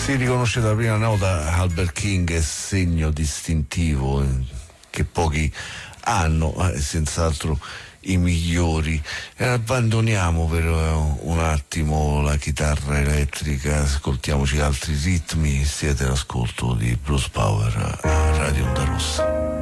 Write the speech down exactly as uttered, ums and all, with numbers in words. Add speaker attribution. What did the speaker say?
Speaker 1: Si riconosce dalla prima nota Albert King, è segno distintivo eh, che pochi hanno, eh, senz'altro i migliori. E abbandoniamo per uh, un attimo la chitarra elettrica, ascoltiamoci altri ritmi. Siete all'ascolto di Blues Power a Radio Onda Rossa.